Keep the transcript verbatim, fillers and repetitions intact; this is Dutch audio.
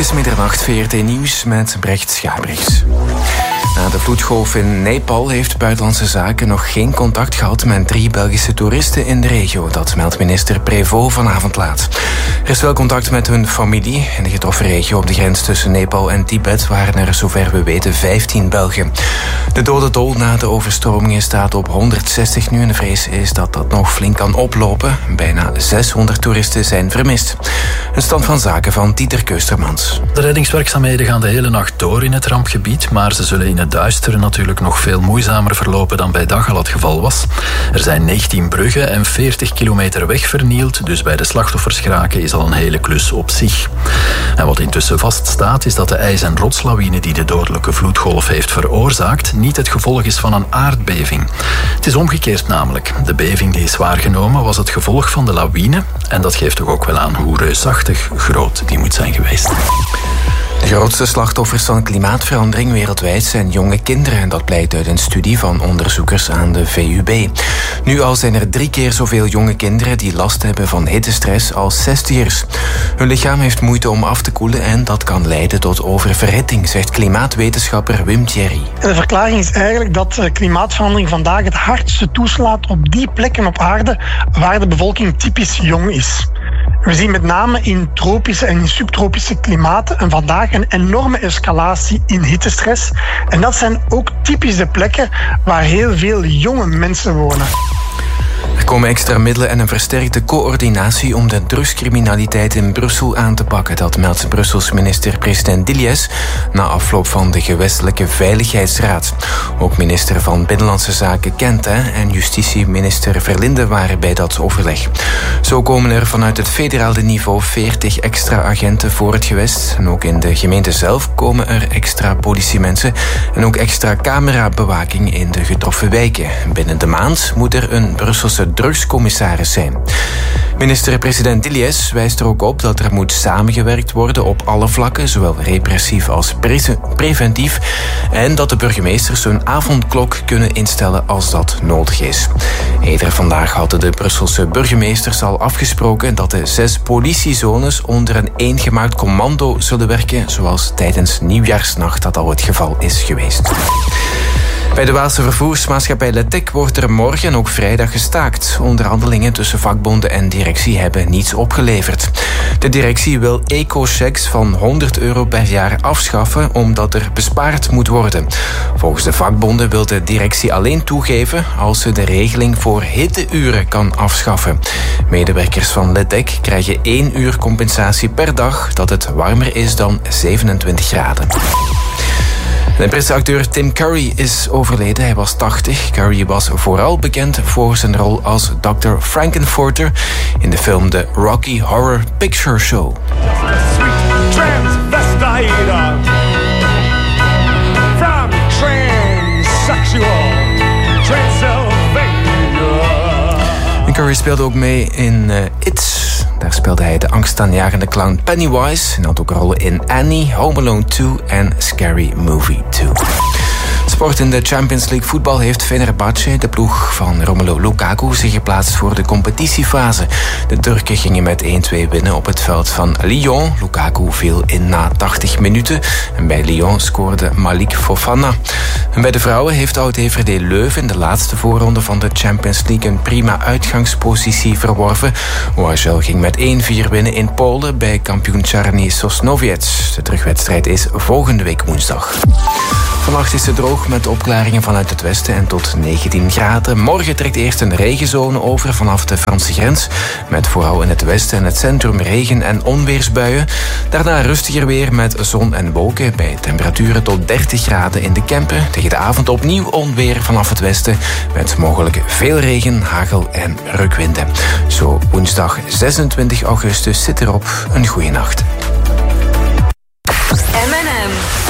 is middernacht, V R T Nieuws met Brecht Schabrichs. Na de vloedgolf in Nepal heeft Buitenlandse Zaken nog geen contact gehad met drie Belgische toeristen in de regio. Dat meldt minister Prévost vanavond laat. Er is wel contact met hun familie. In de getroffen regio op de grens tussen Nepal en Tibet waren er zover we weten vijftien Belgen. De dodendol na de overstromingen staat op honderdzestig nu en de vrees is dat dat nog flink kan oplopen. Bijna zeshonderd toeristen zijn vermist. Een stand van zaken van Dieter Keustermans. De reddingswerkzaamheden gaan de hele nacht door in het rampgebied, maar ze zullen in het duisteren natuurlijk nog veel moeizamer verlopen dan bij dag al het geval was. Er zijn negentien bruggen en veertig kilometer weg vernield, dus bij de slachtoffers geraken is al een hele klus op zich. En wat intussen vaststaat is dat de ijs- en rotslawine die de dodelijke vloedgolf heeft veroorzaakt niet het gevolg is van een aardbeving. Het is omgekeerd namelijk. De beving die is waargenomen was het gevolg van de lawine en dat geeft toch ook wel aan hoe reusachtig groot die moet zijn geweest. De grootste slachtoffers van klimaatverandering wereldwijd zijn jonge kinderen. En dat blijkt uit een studie van onderzoekers aan de V U B. Nu al zijn er drie keer zoveel jonge kinderen die last hebben van hittestress als zestigers. Hun lichaam heeft moeite om af te koelen en dat kan leiden tot oververhitting, zegt klimaatwetenschapper Wim Thierry. De verklaring is eigenlijk dat klimaatverandering vandaag het hardste toeslaat op die plekken op aarde waar de bevolking typisch jong is. We zien met name in tropische en in subtropische klimaten en vandaag een enorme escalatie in hittestress. En dat zijn ook typische plekken waar heel veel jonge mensen wonen. Er komen extra middelen en een versterkte coördinatie om de drugscriminaliteit in Brussel aan te pakken. Dat meldt Brussels minister-president Dillies na afloop van de gewestelijke Veiligheidsraad. Ook minister van Binnenlandse Zaken Quentin en justitieminister Verlinde waren bij dat overleg. Zo komen er vanuit het federale niveau veertig extra agenten voor het gewest. En ook in de gemeente zelf komen er extra politiemensen en ook extra camerabewaking in de getroffen wijken. Binnen de maand moet er een Brusselse drugscommissaris zijn. Minister-president Dillies wijst er ook op dat er moet samengewerkt worden op alle vlakken, zowel repressief als pre- preventief, en dat de burgemeesters hun avondklok kunnen instellen als dat nodig is. Eerder vandaag hadden de Brusselse burgemeesters al afgesproken dat de zes politiezones onder een eengemaakt commando zullen werken, zoals tijdens Nieuwjaarsnacht dat al het geval is geweest. Bij de Waalse vervoersmaatschappij Letec wordt er morgen en ook vrijdag gestaakt. Onderhandelingen tussen vakbonden en directie hebben niets opgeleverd. De directie wil eco-checks van honderd euro per jaar afschaffen omdat er bespaard moet worden. Volgens de vakbonden wil de directie alleen toegeven als ze de regeling voor hitteuren kan afschaffen. Medewerkers van Letec krijgen één uur compensatie per dag dat het warmer is dan zevenentwintig graden. De Britse acteur Tim Curry is overleden. Hij was tachtig. Curry was vooral bekend voor zijn rol als dokter Frankenfurter in de film The Rocky Horror Picture Show. From transsexual Transylvania. Curry speelde ook mee in uh, It. Daar speelde hij de angstaanjagende clown Pennywise en had ook rollen in Annie, Home Alone twee en Scary Movie twee. Sport in de Champions League voetbal heeft Fenerbahce, de ploeg van Romelu Lukaku, zich geplaatst voor de competitiefase. De Turken gingen met één-twee winnen op het veld van Lyon. Lukaku viel in na tachtig minuten en bij Lyon scoorde Malik Fofana. En bij de vrouwen heeft oud-D V D Leuven in de laatste voorronde van de Champions League een prima uitgangspositie verworven. O H L ging met één-vier winnen in Polen bij kampioen Czarny Sosnowiec. De terugwedstrijd is volgende week woensdag. Vannacht is het droog met opklaringen vanuit het westen en tot negentien graden. Morgen trekt eerst een regenzone over vanaf de Franse grens. Met vooral in het westen en het centrum regen- en onweersbuien. Daarna rustiger weer met zon en wolken bij temperaturen tot dertig graden in de Kempen. Tegen de avond opnieuw onweer vanaf het westen. Met mogelijk veel regen, hagel en rukwinden. Zo woensdag zesentwintig augustus zit erop. Een goeie nacht. M en M.